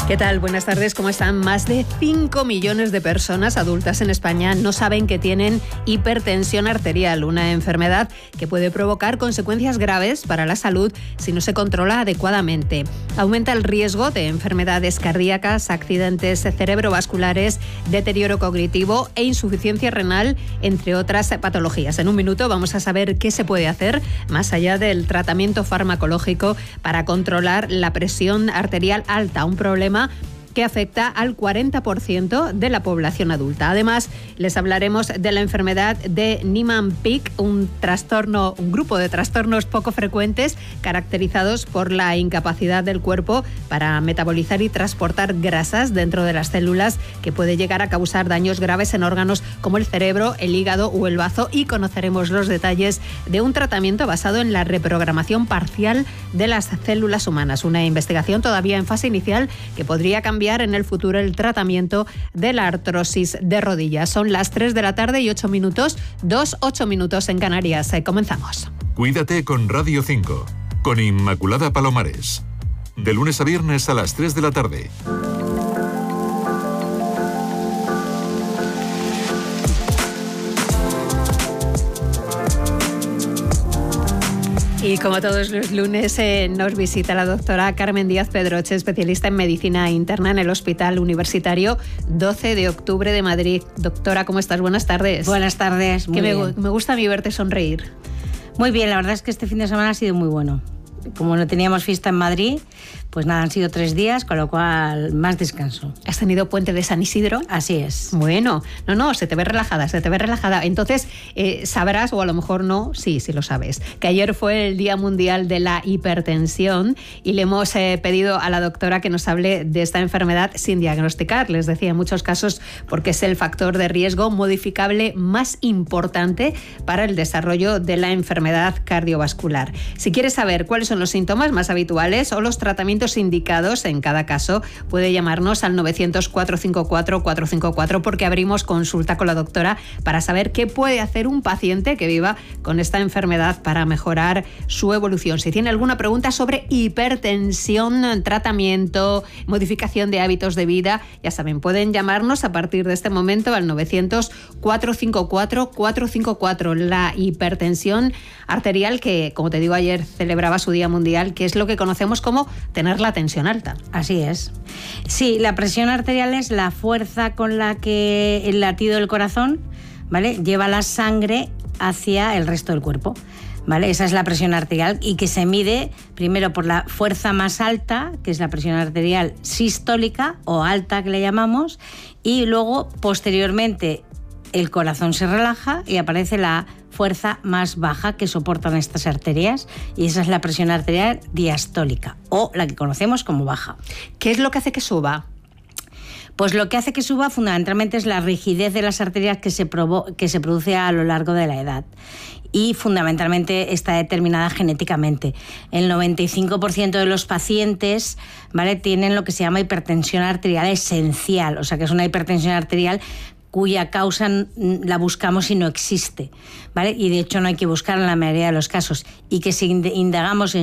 ¿Qué tal? Buenas tardes, ¿cómo están? Más de 5 millones de personas adultas en España no saben que tienen hipertensión arterial, una enfermedad que puede provocar consecuencias graves para la salud si no se controla adecuadamente. Aumenta el riesgo de enfermedades cardíacas, accidentes cerebrovasculares, deterioro cognitivo e insuficiencia renal, entre otras patologías. En un minuto vamos a saber qué se puede hacer, más allá del tratamiento farmacológico, para controlar la presión arterial alta, un problema que afecta al 40% de la población adulta. Además, les hablaremos de la enfermedad de Niemann-Pick, un grupo de trastornos poco frecuentes caracterizados por la incapacidad del cuerpo para metabolizar y transportar grasas dentro de las células, que puede llegar a causar daños graves en órganos como el cerebro, el hígado o el bazo, y conoceremos los detalles de un tratamiento basado en la reprogramación parcial de las células humanas, una investigación todavía en fase inicial que podría cambiar en el futuro el tratamiento de la artrosis de rodillas. Son las 3 de la tarde y 8 minutos, 8 minutos en Canarias. Comenzamos. Cuídate con Radio 5, con Inmaculada Palomares. De lunes a viernes a las 3 de la tarde. Y como todos los lunes nos visita la doctora Carmen Díaz Pedroche, especialista en medicina interna en el Hospital Universitario 12 de Octubre de Madrid. Doctora, ¿cómo estás? Buenas tardes. Buenas tardes, muy bien. Me gusta a mí verte sonreír. Muy bien, la verdad es que este fin de semana ha sido muy bueno. Como no teníamos fiesta en Madrid, pues nada, han sido 3 días, con lo cual más descanso. ¿Has tenido puente de San Isidro? Así es. Bueno, no, se te ve relajada. Entonces, sabrás, o a lo mejor no, sí lo sabes, que ayer fue el Día Mundial de la Hipertensión y le hemos pedido a la doctora que nos hable de esta enfermedad sin diagnosticar. Les decía, en muchos casos, porque es el factor de riesgo modificable más importante para el desarrollo de la enfermedad cardiovascular. Si quieres saber cuáles son los síntomas más habituales o los tratamientos indicados en cada caso, puede llamarnos al 900-454-454, porque abrimos consulta con la doctora para saber qué puede hacer un paciente que viva con esta enfermedad para mejorar su evolución. Si tiene alguna pregunta sobre hipertensión, tratamiento, modificación de hábitos de vida, ya saben, pueden llamarnos a partir de este momento al 900-454-454. La hipertensión arterial, que como te digo, ayer celebraba su Día Mundial, que es lo que conocemos como tener la tensión alta. Así es. Sí, la presión arterial es la fuerza con la que el latido del corazón, ¿vale?, lleva la sangre hacia el resto del cuerpo, ¿vale? Esa es la presión arterial, y que se mide primero por la fuerza más alta, que es la presión arterial sistólica o alta, que le llamamos, y luego posteriormente el corazón se relaja y aparece la fuerza más baja que soportan estas arterias, y esa es la presión arterial diastólica, o la que conocemos como baja. ¿Qué es lo que hace que suba? Pues lo que hace que suba fundamentalmente es la rigidez de las arterias que se produce a lo largo de la edad, y fundamentalmente está determinada genéticamente. El 95% de los pacientes, ¿vale?, tienen lo que se llama hipertensión arterial esencial, o sea que es una hipertensión arterial cuya causa la buscamos y no existe, ¿vale? Y de hecho no hay que buscar en la mayoría de los casos, y que si indagamos en